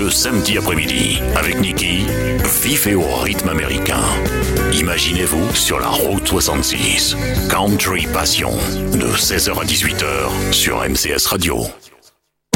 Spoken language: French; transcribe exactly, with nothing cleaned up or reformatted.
Le samedi après-midi, avec Niki, vif et au rythme américain. Imaginez-vous sur la route soixante-six. Country Passion, de seize heures à dix-huit heures sur M C S Radio.